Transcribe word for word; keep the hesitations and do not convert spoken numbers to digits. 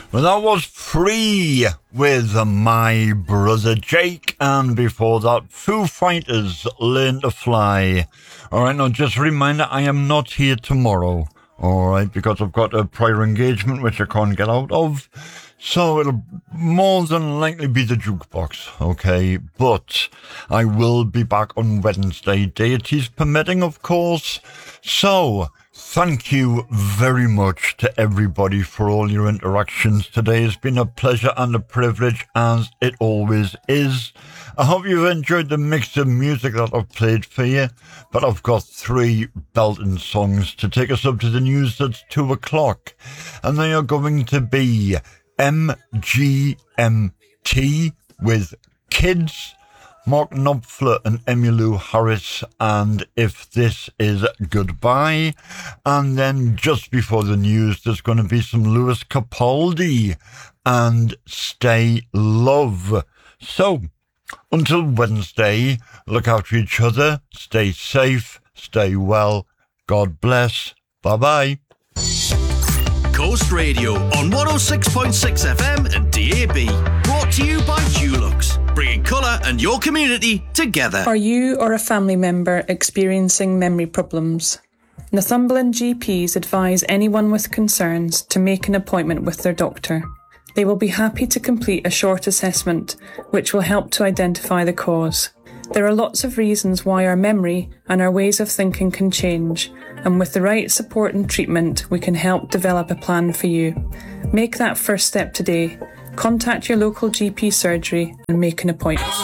Well, that was Free with My Brother Jake, and before that, Foo Fighters, Learn to Fly. All right, now just a reminder, I am not here tomorrow, all right, because I've got a prior engagement which I can't get out of, so it'll more than likely be the jukebox, okay, but I will be back on Wednesday, deities permitting, of course, so thank you very much to everybody for all your interactions today. It's been a pleasure and a privilege, as it always is. I hope you've enjoyed the mix of music that I've played for you, but I've got three belting songs to take us up to the news that's two o'clock, and they are going to be M G M T with Kids, Mark Knopfler and Emmylou Harris, and If This Is Goodbye. And then just before the news, there's going to be some Lewis Capaldi and Stay Love. So, until Wednesday, look after each other, stay safe, stay well, God bless, bye-bye. Coast Radio on one oh six point six F M and D A B. Brought to you by Dulux, bringing colour and your community together. Are you or a family member experiencing memory problems? Northumberland G Ps advise anyone with concerns to make an appointment with their doctor. They will be happy to complete a short assessment, which will help to identify the cause. There are lots of reasons why our memory and our ways of thinking can change, and with the right support and treatment, we can help develop a plan for you. Make that first step today. Contact your local G P surgery and make an appointment.